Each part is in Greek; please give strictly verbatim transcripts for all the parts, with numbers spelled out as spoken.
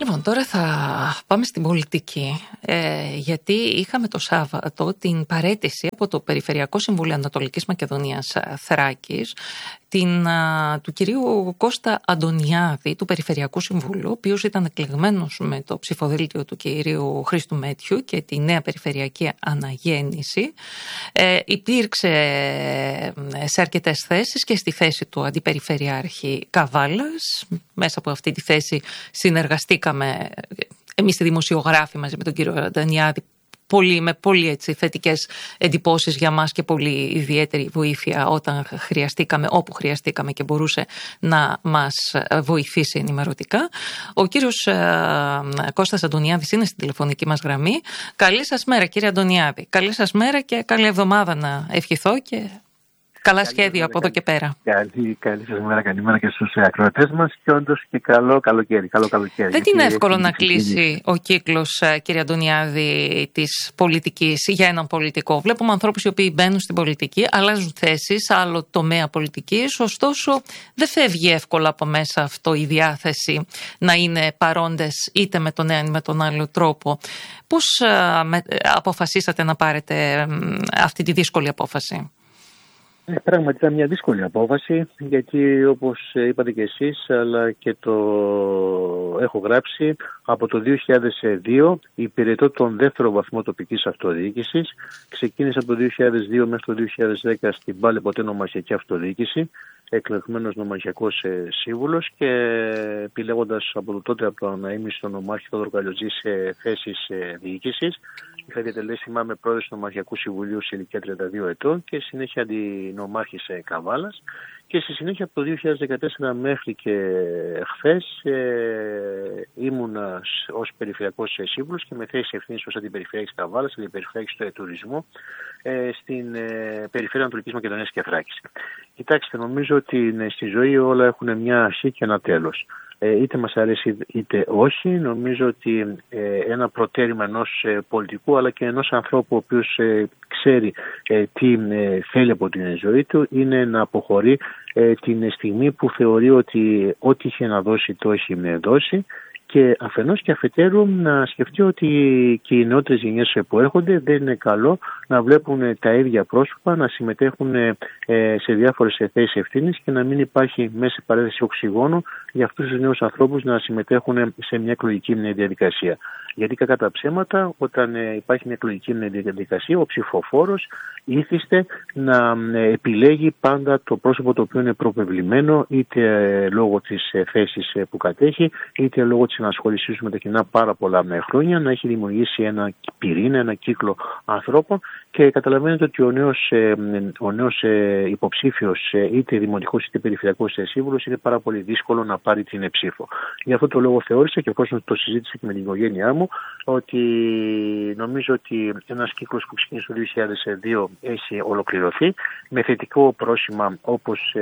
Λοιπόν, τώρα θα πάμε στην πολιτική, ε, γιατί είχαμε το Σάββατο την παραίτηση από το Περιφερειακό Συμβούλιο Ανατολικής Μακεδονίας Θράκης την, α, του κυρίου Κώστα Αντωνιάδη, του Περιφερειακού Συμβούλου, ο οποίος ήταν εκλεγμένος με το ψηφοδέλτιο του κυρίου Χρήστου Μέτιου και τη νέα Περιφερειακή Αναγέννηση. Ε, υπήρξε σε αρκετές θέσεις και στη θέση του Αντιπεριφερειάρχη Καβάλας. Μέσα από αυτή τη θέση συνεργαστήκαμε εμείς οι δημοσιογράφοι μαζί με τον κύριο Αντωνιάδη, πολύ, με πολύ έτσι, θετικές εντυπώσεις για μας και πολύ ιδιαίτερη βοήθεια όταν χρειαστήκαμε, όπου χρειαστήκαμε και μπορούσε να μας βοηθήσει ενημερωτικά. Ο κύριος ε, Κώστας Αντωνιάδης είναι στην τηλεφωνική μας γραμμή. Καλή σας μέρα, κύριε Αντωνιάδη. Καλή σας μέρα και καλή εβδομάδα να ευχηθώ και καλά σχέδια από εδώ και πέρα. Καλή, καλή σας μέρα, καλημέρα και στους ακροατές μας και όντως και καλό καλοκαίρι. Καλό καλοκαίρι. Δεν είναι εύκολο να κλείσει ο κύκλος, κύριε Αντωνιάδη, της πολιτικής για έναν πολιτικό. Βλέπουμε ανθρώπους οι οποίοι μπαίνουν στην πολιτική, αλλάζουν θέσεις, άλλο τομέα πολιτικής, ωστόσο δεν φεύγει εύκολα από μέσα αυτό η διάθεση να είναι παρόντες είτε με τον ένα ή με τον άλλο τρόπο. Πώς αποφασίσατε να πάρετε αυτή τη δύσκολη απόφαση? Ε, πράγματι ήταν μια δύσκολη απόφαση, γιατί όπως είπατε και εσείς, αλλά και το έχω γράψει, από το δύο χιλιάδες δύο υπηρετώ τον δεύτερο βαθμό τοπικής αυτοδιοίκησης. Ξεκίνησα από το δύο χιλιάδες δύο μέχρι το δύο χιλιάδες δέκα στην πάλι ποτέ νομαρχιακή αυτοδιοίκηση, εκλεγμένος νομαρχιακός σύμβουλος και επιλέγοντας από το τότε από το να είμαι στον νομάρχη Θόδωρο Καλιοτζή σε θέσεις διοίκησης. Είχα διατελέσει, θυμάμαι, πρόεδρος του Νομαρχιακού Συμβουλίου σε ηλικία τριάντα δύο ετών και συνέχεια αντινομάρχης Καβάλας. Και στη συνέχεια από το δύο χιλιάδες δεκατέσσερα μέχρι και χθες ε, ήμουνα ως περιφερειακός σύμβουλος και με θέση ευθύνης ως αντιπεριφερειάρχης Καβάλας, αντιπεριφερειάρχης του τουρισμού ε, στην ε, περιφέρεια Ανατολικής Μακεδονίας και Θράκης. Κοιτάξτε, νομίζω ότι ε, στη ζωή όλα έχουν μια αρχή και ένα τέλος. Είτε μας αρέσει είτε όχι, νομίζω ότι ένα προτέρημα ενός πολιτικού αλλά και ενός ανθρώπου ο οποίος ξέρει τι θέλει από την ζωή του είναι να αποχωρεί την στιγμή που θεωρεί ότι ό,τι είχε να δώσει το έχει δώσει, και αφενός και αφετέρου να σκεφτεί ότι και οι νεότερες γενιές που έρχονται δεν είναι καλό να βλέπουν τα ίδια πρόσωπα να συμμετέχουν σε διάφορες θέσεις ευθύνης και να μην υπάρχει μέση παρέθεση οξυγόνου για αυτούς τους νέους ανθρώπους να συμμετέχουν σε μια εκλογική διαδικασία. Γιατί κακά τα ψέματα, όταν υπάρχει μια εκλογική διαδικασία, ο ψηφοφόρος ήθιστε να επιλέγει πάντα το πρόσωπο το οποίο είναι προπευλημένο, είτε λόγω της θέσης που κατέχει, είτε λόγω της ενασχόλησής του με τα κοινά πάρα πολλά χρόνια, να έχει δημιουργήσει ένα πυρήνα, ένα κύκλο ανθρώπων, και καταλαβαίνετε ότι ο νέος, ο νέος υποψήφιος, είτε δημοτικός είτε περιφερειακός σύμβουλος, είναι πάρα πολύ δύσκολο να πάρει την ψήφο. Γι' αυτό το λόγο θεώρησα, και εφόσον το συζήτησα και με την οικογένειά μου, ότι νομίζω ότι ένας κύκλος που ξεκίνησε το δύο χιλιάδες δύο έχει ολοκληρωθεί με θετικό πρόσημα, όπως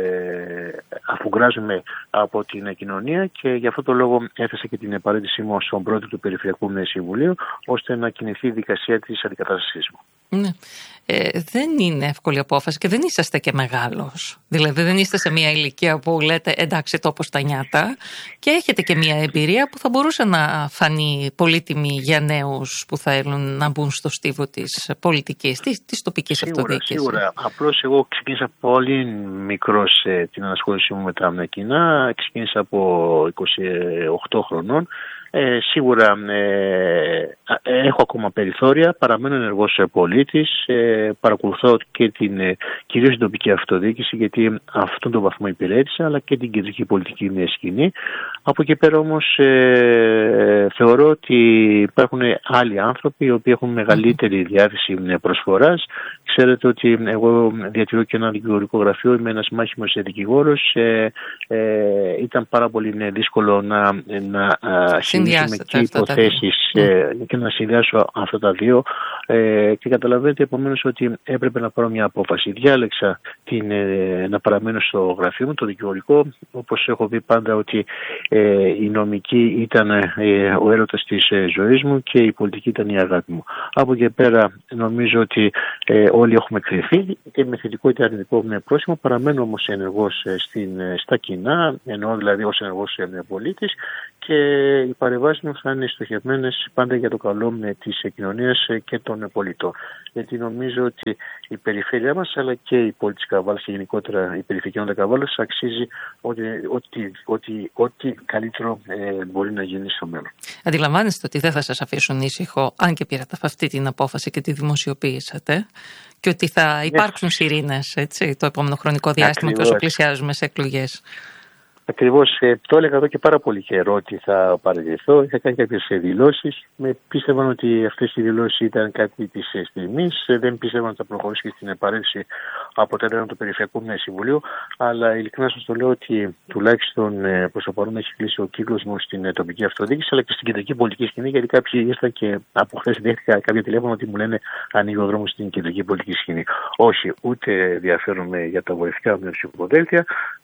ε, αφουγκράζουμε από την κοινωνία, και γι' αυτό το λόγο έθεσα και την παρέτησή μου στον πρόεδρο του Περιφερειακού Συμβουλίου, ώστε να κινηθεί η δικασία της αντικατάστασής μου. Ναι. Ε, δεν είναι εύκολη απόφαση και δεν είσαστε και μεγάλος. Δηλαδή δεν είστε σε μια ηλικία που λέτε εντάξει τόπος τα νιάτα, και έχετε και μια εμπειρία που θα μπορούσε να φανεί πολύτιμη για νέους που θέλουν να μπουν στο στίβο της πολιτικής, της, της τοπικής αυτοδιοίκησης. Σίγουρα. Απλώς εγώ ξεκίνησα πολύ μικρός ε, την ανασχόλησή μου με τα κοινά. Ξεκίνησα από είκοσι οκτώ χρονών. Ε, σίγουρα ε, έχω ακόμα περιθώρια, παραμένω ενεργός πολίτης, ε, παρακολουθώ και την, ε, κυρίως την τοπική αυτοδιοίκηση, γιατί αυτόν τον βαθμό υπηρέτησα, αλλά και την κεντρική πολιτική σκηνή. Από εκεί πέρα όμως ε, θεωρώ ότι υπάρχουν άλλοι άνθρωποι οι οποίοι έχουν μεγαλύτερη διάθεση προσφοράς. Ξέρετε ότι εγώ διατηρώ και ένα δικηγορικό γραφείο, είμαι ένας μάχημος δικηγόρος. Ε, ε, ήταν πάρα πολύ δύσκολο να, να συνδυάσουμε και υποθέσεις ε, και να συνδυάσω αυτά τα δύο. Ε, και καταλαβαίνετε επομένως ότι έπρεπε να πάρω μια απόφαση. Διάλεξα την, ε, να παραμένω στο γραφείο μου, το δικηγορικό. Όπως έχω πει πάντα, ότι ε, η νομική ήταν ε, ο έρωτας της ε, ζωής μου και η πολιτική ήταν η αγάπη μου. Από εκεί πέρα νομίζω ότι ε, όλοι έχουμε κρυφθεί και με θετικό είτε αρνητικό με πρόσημο. Παραμένω όμως ενεργός ε, στην, ε, στα κοινά, εννοώ δηλαδή ως ενεργός ε, πολίτης, και παρεμβάσεις μας θα είναι στοχευμένες πάντα για το καλό της κοινωνίας και των πολιτών. Γιατί νομίζω ότι η περιφέρειά μας, αλλά και η πόλη της Καβάλας και γενικότερα η περιφερειακή νότα Καβάλας αξίζει ότι, ότι, ότι, ότι καλύτερο ε, μπορεί να γίνει στο μέλλον. Αντιλαμβάνεστε ότι δεν θα σας αφήσουν ήσυχο, αν και πήρατε αυτή την απόφαση και τη δημοσιοποιήσατε, και ότι θα υπάρξουν σιρήνες, έτσι, το επόμενο χρονικό διάστημα και όσο πλησιάζουμε σε εκλογές. Ακριβώς, ε, το έλεγα εδώ και πάρα πολύ καιρό ότι θα παραιτηθώ. Είχα κάνει κάποιες δηλώσεις. Με πίστευαν ότι αυτές οι δηλώσεις ήταν κάτι της στιγμής. Δεν πίστευαν ότι θα προχωρήσει και στην παρέτηση από το έδρα του Περιφερειακού Συμβουλίου. Αλλά ειλικρινά σας το λέω ότι τουλάχιστον ε, προς το παρόν έχει κλείσει ο κύκλος μου στην ε, τοπική αυτοδιοίκηση αλλά και στην κεντρική πολιτική σκηνή. Γιατί κάποιοι ήρθαν και από χθες δέχτηκα κάποια τηλέφωνα ότι μου λένε ανοίγει ο δρόμος στην κεντρική πολιτική σκηνή. Όχι, ούτε ενδιαφέρομαι για τα βοηθητικά μου ψηφοδέλτια.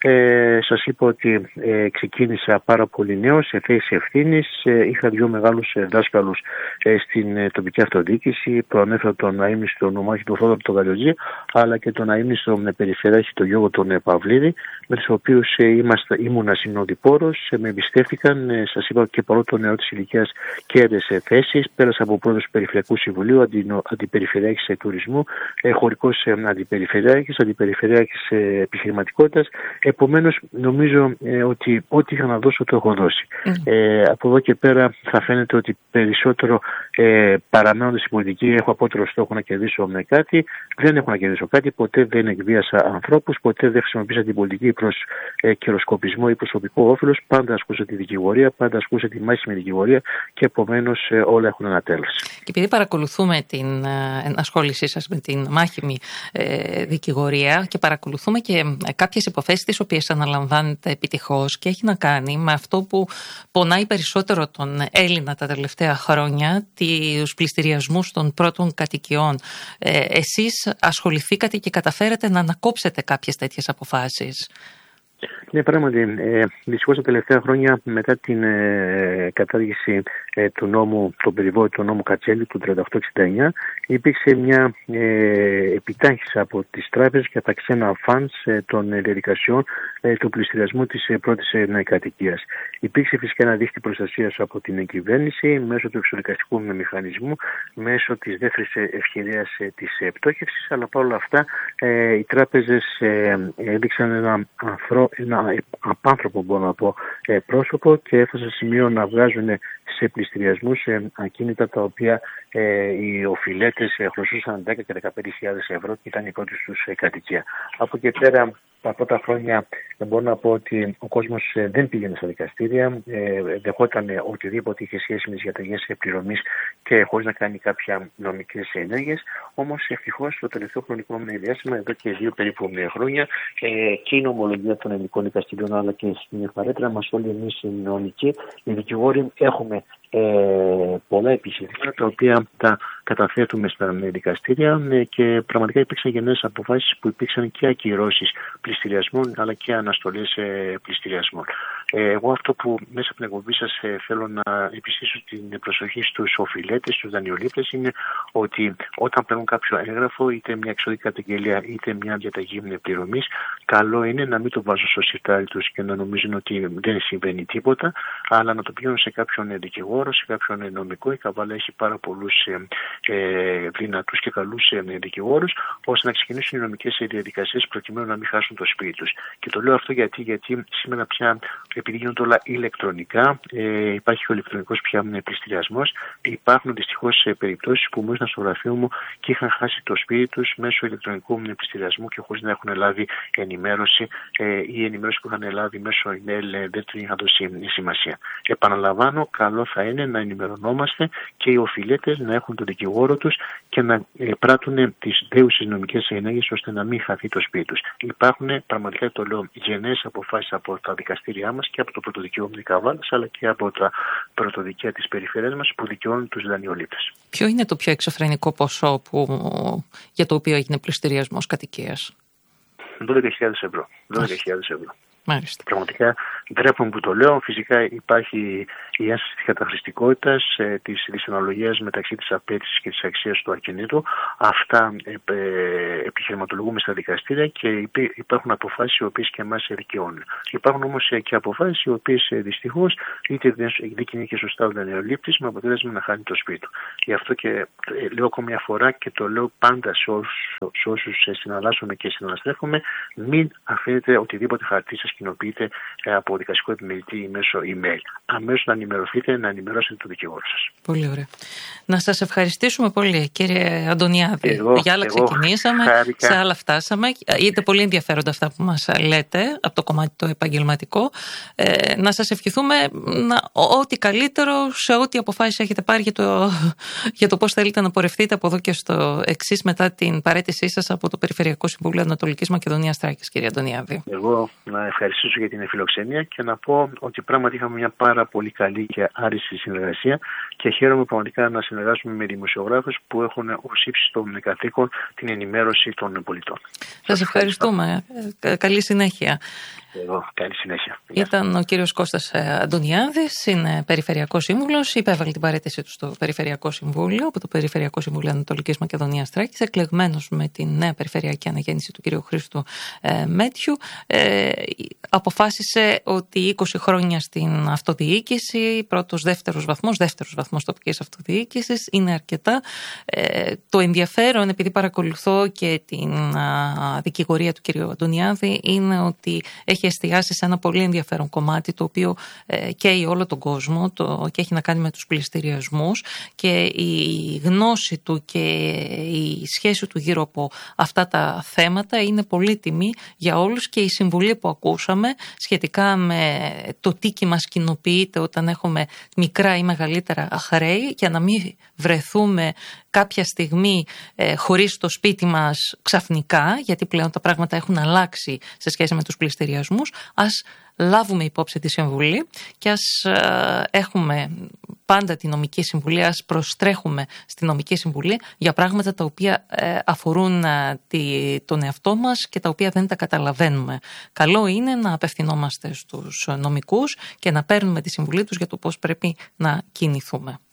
Ε, σας είπα ότι Ε, ξεκίνησα πάρα πολύ νέο σε θέση ευθύνης. Ε, είχα δύο μεγάλους ε, δάσκαλους ε, στην ε, τοπική αυτοδιοίκηση. Προανέφερα τον αείμνηστο νομάρχη του Θόδωρο τον Γαλλιωτζή, αλλά και τον αείμνηστο ε, περιφερειάρχη τον Γιώργο τον ε, Παυλίδη, με τους οποίους ε, ήμαστα, ήμουνα συνοδοιπόρος. Ε, με εμπιστεύτηκαν, ε, σας είπα και παρόλο το νεό της ηλικίας και έδεσε θέσεις. Πέρασα από πρόεδρος του Περιφερειακού Συμβουλίου, αντι, αντιπεριφερειάρχης ε, τουρισμού, ε, χωρικός ε, αντιπεριφερειάρχης, αντιπεριφερειάρχης ε, επιχειρηματικότητας. Επομένως, νομίζω ε, ότι ό,τι είχα να δώσω το έχω δώσει. Mm. Ε, από εδώ και πέρα θα φαίνεται ότι περισσότερο ε, παραμένοντας στην πολιτική έχω απότερο στόχο να κερδίσω με κάτι. Δεν έχω να κερδίσω κάτι, ποτέ δεν εκβίασα ανθρώπους, ποτέ δεν χρησιμοποίησα την πολιτική προς ε, καιροσκοπισμό ή προσωπικό όφελος. Πάντα ασκούσα τη δικηγορία, πάντα ασκούσα τη μάχημη δικηγορία και επομένως ε, όλα έχουν ένα τέλος. Και επειδή παρακολουθούμε την ε, ενασχόλησή σας με την μάχημη ε, δικηγορία και παρακολουθούμε και ε, κάποιες υποθέσεις τις οποίες αναλαμβάνετε επιτυχώς και έχει να κάνει με αυτό που πονάει περισσότερο τον Έλληνα τα τελευταία χρόνια, τους πληστηριασμούς των πρώτων κατοικιών. Ε, εσείς ασχοληθήκατε και καταφέρετε να ανακόψετε κάποιες τέτοιες αποφάσεις. Ναι, πράγματι. Ε, δυστυχώς τα τελευταία χρόνια, μετά την ε, κατάργηση ε, του νόμου, τον περιβόητο του νόμου Κατσέλη του τριάντα οκτώ εξήντα εννιά, υπήρξε μια ε, επιτάχυνση από τις τράπεζες και τα ξένα φαντς ε, των ε, διαδικασιών ε, του πληστηριασμού της ε, πρώτης ε, κατοικίας. Υπήρξε φυσικά ένα δίχτυ προστασίας από την κυβέρνηση μέσω του εξοδικαστικού μηχανισμού, μέσω της δεύτερης ευκαιρίας ε, της ε, πτώχευσης, αλλά παρόλα αυτά ε, οι τράπεζες ε, έδειξαν ένα, ανθρω... ένα απάνθρωπο, μπορώ να πω, ε, πρόσωπο και έφτασε σε σημείο να βγάζουν σε πληστηριασμούς ε, ακίνητα τα οποία ε, οι οφειλέτες ε, χρωστούσαν δέκα και δεκαπέντε χιλιάδες ευρώ και ήταν η πρώτη τους ε, κατοικία. Από εκεί πέρα, τα πρώτα χρόνια ε, μπορώ να πω ότι ο κόσμος ε, δεν πήγαινε στα δικαστήρια, ε, δεχόταν ε, οτιδήποτε είχε σχέση με τις διαταγές πληρωμής και χωρίς να κάνει κάποια νομικές ενέργειες. Όμως ευτυχώς το τελευταίο χρονικό διάστημα, εδώ και δύο περίπου χρόνια, ε, και η νομολογία των ελληνικών δικαστηρίων αλλά και στην παρέτρα μας όλοι εμείς οι νομικοί, οι δικηγόροι, έχουμε Ε, πολλά επιχειρήματα τα οποία τα καταθέτουμε στα δικαστήρια ε, και πραγματικά υπήρξαν γενναίες αποφάσεις που υπήρξαν και ακυρώσεις πληστηριασμών αλλά και αναστολές ε, πληστηριασμών. Ε, εγώ αυτό που μέσα από την εκπομπή σας ε, θέλω να επιστήσω την προσοχή στους οφειλέτες, στους δανειολήπτες, είναι ότι όταν παίρνουν κάποιο έγγραφο, είτε μια εξωδική καταγγελία είτε μια διαταγή πληρωμής, καλό είναι να μην το βάζουν στο σιρτάρι τους και να νομίζουν ότι δεν συμβαίνει τίποτα, αλλά να το πηγαίνουν σε κάποιον δικηγόρο, σε κάποιον νομικό. Η Καβάλα έχει πάρα πολλούς ε, ε, δυνατούς και καλούς ε, δικηγόρους, ώστε να ξεκινήσουν οι νομικές διαδικασίες προκειμένου να μην χάσουν το σπίτι τους. Και το λέω αυτό γιατί, γιατί σήμερα πια, επειδή γίνονται όλα ηλεκτρονικά, ε, υπάρχει ο ηλεκτρονικός πια πληστηριασμός. Υπάρχουν δυστυχώς ε, περιπτώσεις που μου ήρθαν στο γραφείο μου και είχαν χάσει το σπίτι τους μέσω ηλεκτρονικού πληστηριασμού και χωρίς να έχουν λάβει ενημέρωση ε, ή η ενημέρωση που είχαν λάβει μέσω email ε, δεν την είχαν δώσει σημασία. Επαναλαμβάνω, καλό θα είναι να ενημερωνόμαστε και οι οφειλέτες να έχουν τον δικηγόρο τους και να ε, πράττουν τις δέουσες νομικές ενέργειες ώστε να μην χαθεί το σπίτι τους. Υπάρχουν, πραγματικά το λέω, γενναίες αποφάσεις από τα δικαστήριά μας και από το πρωτοδικείο Καβάλας αλλά και από τα πρωτοδικεία της περιφέρειας μας που δικαιώνουν τους δανειολήπτες. Ποιο είναι το πιο εξωφρενικό ποσό που, για το οποίο έγινε πληστηριασμός κατοικίας? δώδεκα χιλιάδες ευρώ. δώδεκα χιλιάδες ευρώ. Μάλιστα. Πραγματικά ντρέπομαι που το λέω. Φυσικά υπάρχει η ένσταση της καταχρηστικότητας, ε, της δυσαναλογίας μεταξύ της απέτησης και της αξίας του ακινήτου. Αυτά ε, ε, επιχειρηματολογούμε στα δικαστήρια και υπάρχουν αποφάσεις οι οποίες και εμάς δικαιώνουν. Υπάρχουν όμως και αποφάσεις οι οποίες ε, δυστυχώς είτε δεν είναι και σωστά ο δανειολήπτης με αποτέλεσμα να χάνει το σπίτι του. Γι' αυτό και ε, λέω ακόμη μια φορά και το λέω πάντα σε όσους, σε όσους συναλλάσσομαι και συναναστρέφομαι, μην αφήνετε οτιδήποτε χαρτί σας κοινοποιείτε από δικαστικό επιμελητή ή μέσω email. Αμέσως να ενημερωθείτε, να ενημερώσετε τον δικηγόρο σας. Πολύ ωραία. Να σας ευχαριστήσουμε πολύ, κύριε Αντωνιάδη. Εγώ, για άλλα εγώ ξεκινήσαμε, χάρηκα. Σε άλλα φτάσαμε. Είτε πολύ ενδιαφέροντα αυτά που μας λέτε από το κομμάτι το επαγγελματικό. Ε, να σας ευχηθούμε να, ό,τι καλύτερο σε ό,τι αποφάσεις έχετε πάρει για το, για το πώς θέλετε να πορευτείτε από εδώ και στο εξής μετά την παραίτησή σας από το Περιφερειακό Συμβούλιο Ανατολικής Μακεδονίας Θράκης, κύριε Αντωνιάδη. Εγώ να ευχαριστήσω για την φιλοξενία και να πω ότι πράγματι είχαμε μια πάρα πολύ καλή και άριστη συνεργασία και χαίρομαι πραγματικά να συνεργάσουμε με δημοσιογράφους που έχουν ως ύψιστο των καθήκον την ενημέρωση των πολιτών. Σας ευχαριστούμε. Καλή συνέχεια. Εγώ, καλή συνέχεια. Ήταν ο κύριος Κώστας Αντωνιάδης, είναι Περιφερειακός Σύμβουλος, υπέβαλε την παραίτησή του στο Περιφερειακό Συμβούλιο από το Περιφερειακό Συμβούλιο Ανατολικής Μακεδονίας Θράκης, εκλεγμένος με τη νέα περιφερειακή αναγέννηση του κύριου Χρήστου ε, Μέτιου. Ε, αποφάσισε ότι είκοσι χρόνια στην αυτοδιοίκηση, πρώτος, δεύτερος βαθμός, δεύτερος βαθμός τοπικής αυτοδιοίκησης είναι αρκετά. Ε, το ενδιαφέρον, επειδή παρακολουθώ και την α, δικηγορία του κύριου Αντωνιάδη, είναι ότι έχει εστιάσει σε ένα πολύ ενδιαφέρον κομμάτι το οποίο ε, καίει όλο τον κόσμο το, και έχει να κάνει με τους πληστηριασμούς και η γνώση του και η σχέση του γύρω από αυτά τα θέματα είναι πολύτιμη για όλους και η συμβουλή που ακούσαμε σχετικά με το τι μας κοινοποιείται όταν έχουμε μικρά ή μεγαλύτερα χρέη για να μην βρεθούμε κάποια στιγμή ε, χωρίς το σπίτι μας ξαφνικά, γιατί πλέον τα πράγματα έχουν αλλάξει σε σχέση με τους πληστηριασμούς, ας λάβουμε υπόψη τη συμβουλή και ας ε, έχουμε πάντα τη νομική συμβουλή, ας προστρέχουμε στη νομική συμβουλή για πράγματα τα οποία ε, αφορούν ε, τη, τον εαυτό μας και τα οποία δεν τα καταλαβαίνουμε. Καλό είναι να απευθυνόμαστε στους νομικούς και να παίρνουμε τη συμβουλή τους για το πώς πρέπει να κινηθούμε.